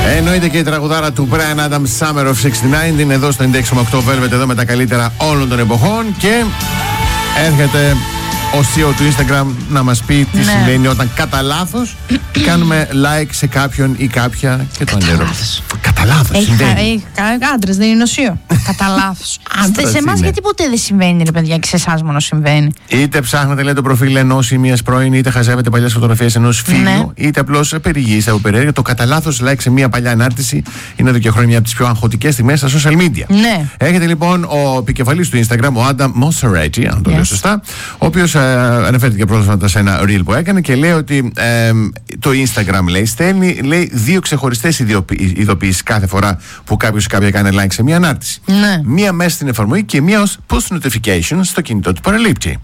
Εννοείται και η τραγουδάρα του Bryan Adams, Summer of 69, είναι εδώ στο Index 8 Velvet, εδώ με τα καλύτερα όλων των εποχών. Και έρχεται ο CEO του Instagram να μας πει τι συμβαίνει όταν κατά λάθος κάνουμε like σε κάποιον ή κάποια και το ανέρω. Κατά λάθος συμβαίνει. Άντρες δεν είναι οσίο. Κατά λάθος. Σε εμάς γιατί ποτέ δεν συμβαίνει, ρε παιδιά, και σε εσάς μόνο συμβαίνει. Είτε ψάχνετε, λέει, το προφίλ ενός ή μιας πρώην, είτε χαζεύετε παλιές φωτογραφίες ενός φίλου, είτε απλώς περιηγείστε από περιέργεια. Το κατά λάθος like σε μια παλιά ανάρτηση είναι εδώ και χρόνια μια από τις πιο αγχωτικές στιγμές στα social media. Ναι. Έχετε λοιπόν ο επικεφαλής του Instagram, ο Adam Mosseri, αν το λέω σωστά, ο οποίος αναφέρθηκε πρόσφατα σε ένα reel που έκανε και λέει ότι το Instagram, λέει, στέλνει, λέει, 2 ξεχωριστές ειδοποιήσεις κάθε φορά που κάποιος ή κάποια κάνει like σε μια ανάρτηση. Ναι. Μία μέσα στην εφαρμογή και μία ως push notification στο κινητό του παραλήπτη.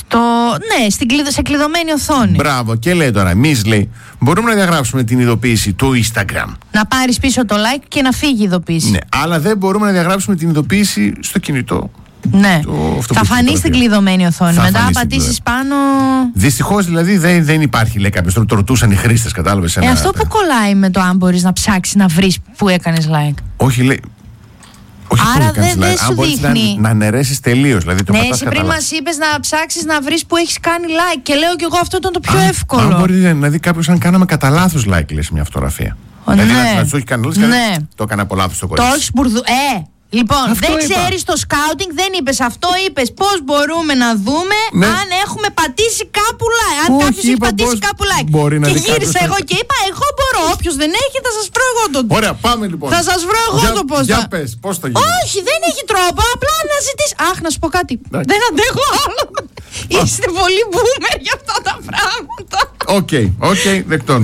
Σε κλειδωμένη οθόνη. Μπράβο, και λέει τώρα, εμείς, λέει, μπορούμε να διαγράψουμε την ειδοποίηση του Instagram. Να πάρεις πίσω το like και να φύγει η ειδοποίηση. Ναι, αλλά δεν μπορούμε να διαγράψουμε την ειδοποίηση στο κινητό. Ναι, θα φανεί στην κλειδωμένη οθόνη. Μετά πατήσεις πάνω. Δυστυχώς δηλαδή δεν υπάρχει, λέει κάποιος. Το ρωτούσαν οι χρήστες, κατάλαβες. Αυτό που κολλάει με το αν μπορείς να ψάξεις να βρεις που έκανες like. Όχι, λέει. Όχι, άρα δεν σου δείχνει. Να αναιρέσεις τελείως. Δηλαδή, ναι, εσύ πριν μας είπες να ψάξεις να βρεις που έχεις κάνει like. Και λέω κι εγώ αυτό ήταν το πιο εύκολο. Αν μπορεί να δει κάποιος αν κάναμε κατά λάθος like, λέει, σε μια φωτογραφία. Δηλαδή να σου έχει κάνει λάθος. Το έκανα από λάθος το κορίτσι. Το έχεις Λοιπόν, αυτό δεν ξέρεις το σκάουτινγκ, δεν είπες αυτό, είπες πώς μπορούμε να δούμε αν έχουμε πατήσει κάπου like. Αν κάποιος έχει πατήσει κάπου like. Και γύρισα εγώ και είπα, εγώ μπορώ. Όποιος δεν έχει, θα σας βρω εγώ το. Ωραία, πάμε λοιπόν. Θα σας βρω εγώ το πώς. Για πες, πώς το γίνεται. Όχι, δεν έχει τρόπο. Απλά να ζητήσεις. Αχ, να σου πω κάτι. Δεν αντέχω άλλο. Είστε πολύ boomer για αυτά τα πράγματα. Οκ, δεκτών.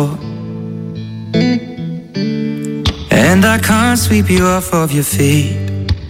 And I can't sweep you off of your feet.